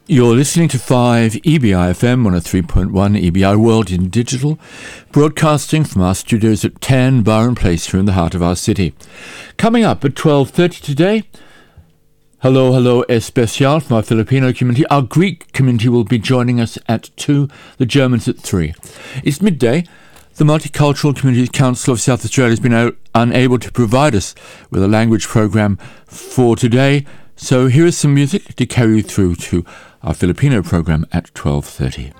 You're listening to 5 EBI FM 103.1 EBI World in Digital, broadcasting from our studios at 10 Byron Place here in the heart of our city. Coming up at 12:30 today, Hello Especial from our Filipino community. Our Greek community will be joining us at 2, the Germans at 3. It's midday. The Multicultural Communities Council of South Australia has been unable to provide us with a language program for today, so here is some music to carry you through to our Filipino program at 12:30.